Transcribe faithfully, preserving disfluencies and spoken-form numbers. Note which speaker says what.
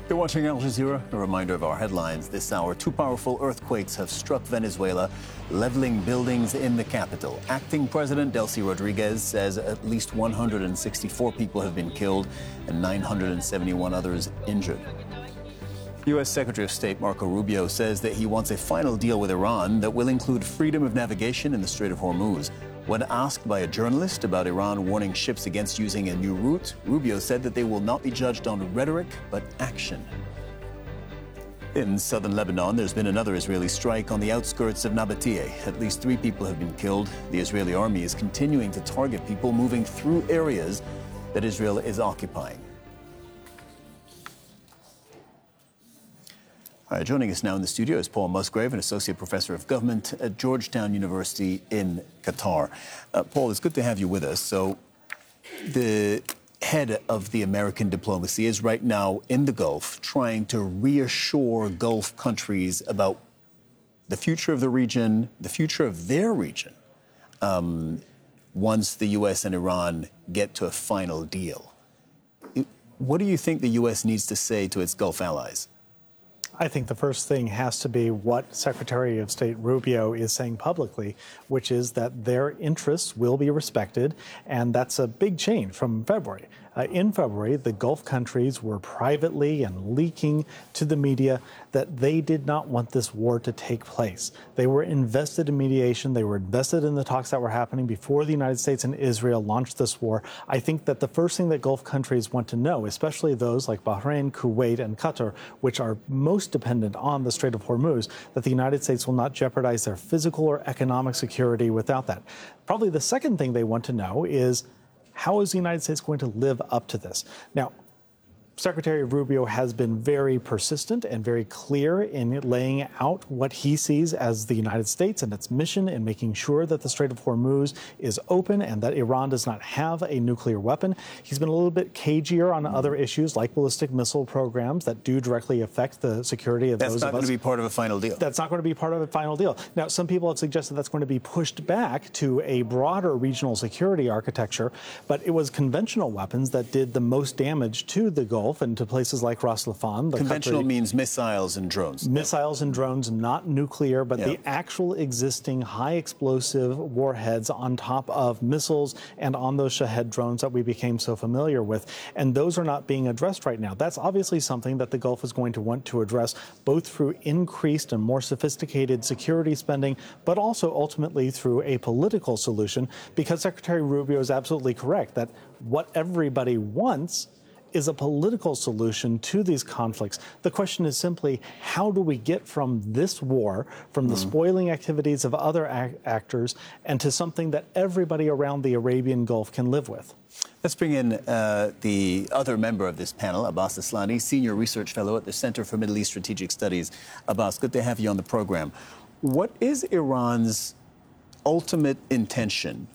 Speaker 1: You're watching Al Jazeera. A reminder of our headlines this hour. Two powerful earthquakes have struck Venezuela, leveling buildings in the capital. Acting President Delcy Rodriguez says at least one hundred sixty-four people have been killed and nine hundred seventy-one others injured. U S Secretary of State Marco Rubio says that he wants a final deal with Iran that will include freedom of navigation in the Strait of Hormuz. When asked by a journalist about Iran warning ships against using a new route, Rubio said that they will not be judged on rhetoric, but action. In southern Lebanon, there's been another Israeli strike on the outskirts of Nabatea. At least three people have been killed. The Israeli army is continuing to target people moving through areas that Israel is occupying. All right, joining us now in the studio is Paul Musgrave, an associate professor of government at Georgetown University in Qatar. Uh, Paul, it's good to have you with us. So the head of the American diplomacy is right now in the Gulf trying to reassure Gulf countries about the future of the region, the future of their region, um, once the U S and Iran get to a final deal. What do you think the U S needs to say to its Gulf allies?
Speaker 2: I think the first thing has to be what Secretary of State Rubio is saying publicly, which is that their interests will be respected, and that's a big change from February. Uh, in February, the Gulf countries were privately and leaking to the media that they did not want this war to take place. They were invested in mediation. They were invested in the talks that were happening before the United States and Israel launched this war. I think that the first thing that Gulf countries want to know, especially those like Bahrain, Kuwait, and Qatar, which are most dependent on the Strait of Hormuz, that the United States will not jeopardize their physical or economic security without that. Probably the second thing they want to know is, how is the United States going to live up to this? Now, Secretary Rubio has been very persistent and very clear in laying out what he sees as the United States and its mission in making sure that the Strait of Hormuz is open and that Iran does not have a nuclear weapon. He's been a little bit cagier on other issues like ballistic missile programs that do directly affect the security of
Speaker 1: that's
Speaker 2: those of us.
Speaker 1: That's not going to be part of a final deal.
Speaker 2: That's not going to be part of a final deal. Now, some people have suggested that's going to be pushed back to a broader regional security architecture, but it was conventional weapons that did the most damage to the Gulf and to places like Ras Laffan.
Speaker 1: Conventional country, means missiles and drones.
Speaker 2: Missiles and drones, not nuclear, but yeah. the actual existing high explosive warheads on top of missiles and on those Shahed drones that we became so familiar with. And those are not being addressed right now. That's obviously something that the Gulf is going to want to address, both through increased and more sophisticated security spending, but also ultimately through a political solution, because Secretary Rubio is absolutely correct that what everybody wants is a political solution to these conflicts. The question is simply, how do we get from this war, from the mm. spoiling activities of other ac actors, and to something that everybody around the Arabian Gulf can live with?
Speaker 1: Let's bring in uh, the other member of this panel, Abbas Aslani, Senior Research Fellow at the Center for Middle East Strategic Studies. Abbas, good to have you on the program. What is Iran's ultimate intention